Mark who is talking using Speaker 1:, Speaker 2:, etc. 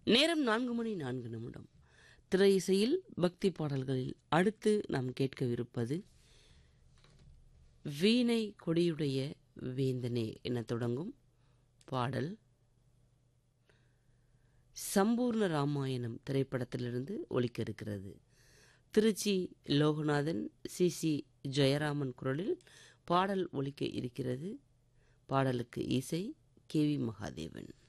Speaker 1: நேரம் 4 மணி 4 நிமிடம். திரை இசையில் பக்தி பாடல்களில் அடுத்து நாம் கேட்கவிருப்பது வீணை கொடியுடைய வேந்தனே என தொடங்கும் பாடல் சம்பூர்ண ராமாயணம் திரைப்படத்திலிருந்து ஒலிக்க இருக்கிறது. திருச்சி லோகநாதன், சி ஜெயராமன் குரலில் பாடல் ஒலிக்க இருக்கிறது. பாடலுக்கு இசை கே.வி. மகாதேவன்.